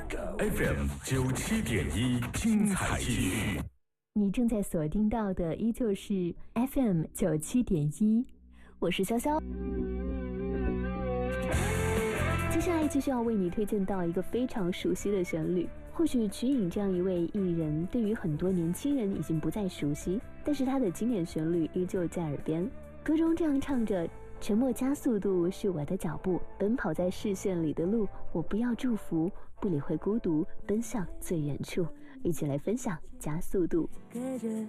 FM 97.1，精彩继续。 你正在锁定到的依旧是 FM 97.1，我是潇潇。接下来继续要为你推荐到一个非常熟悉的旋律。或许瞿颖这样一位艺人对于很多年轻人已经不再熟悉，但是他的经典旋律依旧在耳边。歌中这样唱着：沉默加速度是我的脚步，奔跑在视线里的路，我不要祝福，不理会孤独，奔向最远处。一起来分享加速度。